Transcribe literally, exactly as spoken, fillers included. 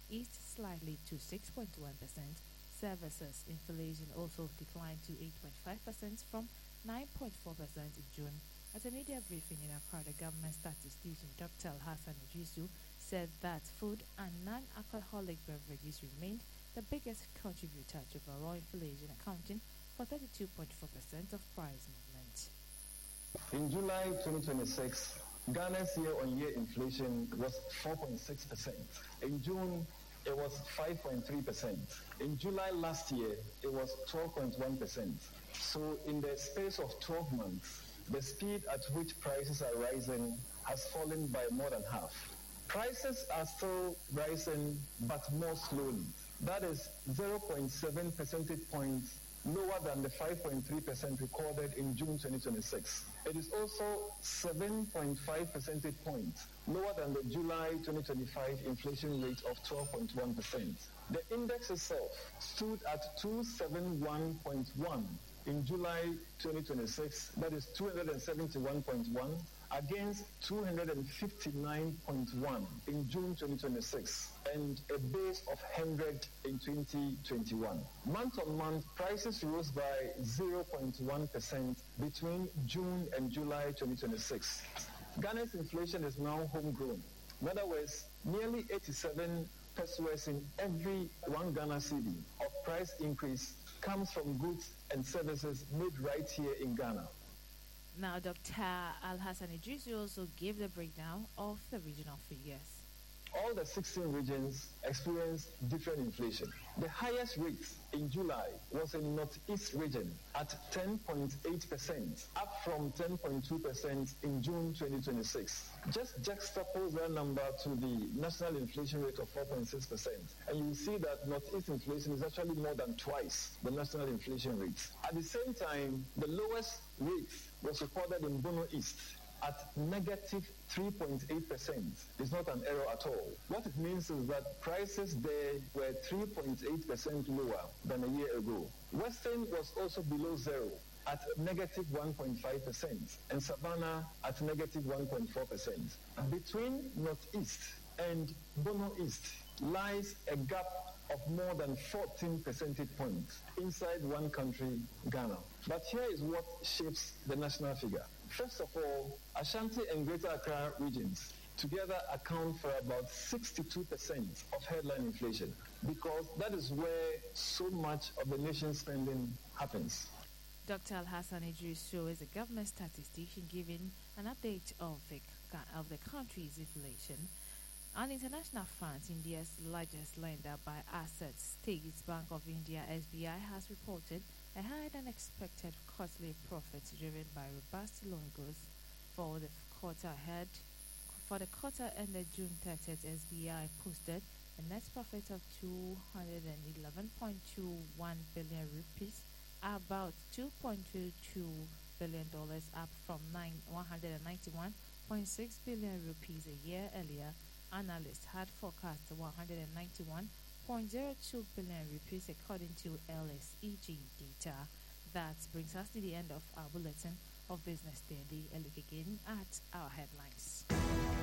eased slightly to six point one percent. Services inflation also declined to eight point five percent from nine point four percent in June. At a media briefing in Accra, the government statistician Doctor Alhassan Idrisu said that food and non-alcoholic beverages remained the biggest contributor to overall inflation, accounting for thirty-two point four percent of price movement. In July twenty twenty-six, Ghana's year-on-year inflation was four point six percent. In June, it was five point three percent. In July last year, it was twelve point one percent. So in the space of twelve months, the speed at which prices are rising has fallen by more than half. Prices are still rising, but more slowly. That is zero point seven percentage points lower than the five point three percent recorded in June twenty twenty-six. It is also seven point five percentage points lower than the July twenty twenty-five inflation rate of twelve point one percent. The index itself stood at two hundred seventy-one point one in July twenty twenty-six, that is two hundred seventy-one point one, against two hundred fifty-nine point one in June twenty twenty-six, and a base of one hundred in twenty twenty-one. Month on month, prices rose by zero point one percent between June and July twenty twenty-six. Ghana's inflation is now homegrown. In other words, nearly eighty-seven pesos in every one Ghana cedi of price increase comes from goods and services made right here in Ghana. Now, Doctor Alhassan Idrisu also gave the breakdown of the regional figures. All the sixteen regions experienced different inflation. The highest rate in July was in Northeast region at ten point eight percent, up from ten point two percent in June twenty twenty-six. Just juxtapose that number to the national inflation rate of four point six percent, and you will see that Northeast inflation is actually more than twice the national inflation rate. At the same time, the lowest rate was recorded in Bono East at negative three point eight percent. It's not an error at all. What it means is that prices there were three point eight percent lower than a year ago. Western was also below zero at negative one point five percent, and Savannah at negative one point four percent. Between Northeast and Bono East lies a gap of more than fourteen percentage points inside one country, Ghana. But here is what shapes the national figure. First of all, Ashanti and Greater Accra regions together account for about sixty-two percent of headline inflation, because that is where so much of the nation's spending happens. Doctor Alhassan Idrisu is a government statistician giving an update of the, of the country's inflation. On international front, India's largest lender by assets, State Bank of India S B I, has reported a higher than expected quarterly profit driven by robust loan growth for the quarter ahead. For the quarter ended June thirtieth, S B I posted a net profit of two hundred eleven point two one billion rupees, about two point two two billion dollars, up from one hundred ninety-one point six billion rupees a year earlier. Analysts had forecast one hundred ninety-one point zero two billion rupees according to L S E G data. That brings us to the end of our bulletin of Business Daily. A look again at our headlines.